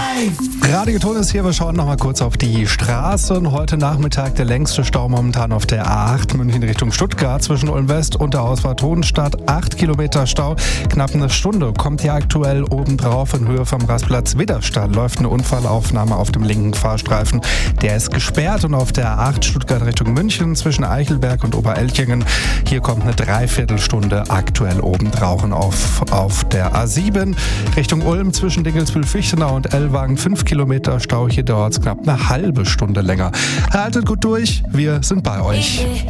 Radio Ton ist hier, wir schauen noch mal kurz auf die Straßen. Heute Nachmittag der längste Stau momentan auf der A8 München Richtung Stuttgart zwischen Ulm West und der Ausfahrt Hohenstadt. 8 Kilometer Stau, knapp eine Stunde. Kommt hier aktuell obendrauf in Höhe vom Rastplatz Widderstall. Läuft eine Unfallaufnahme auf dem linken Fahrstreifen. Der ist gesperrt und auf der A8 Stuttgart Richtung München zwischen Eichelberg und Oberelchingen. Hier kommt eine Dreiviertelstunde aktuell obendrauf und auf der A7 Richtung Ulm zwischen Dingelsbühl-Fichtenau und Ellwangen 5 Kilometer Stau. Hier dauert es knapp eine halbe Stunde länger. Haltet gut durch, wir sind bei euch.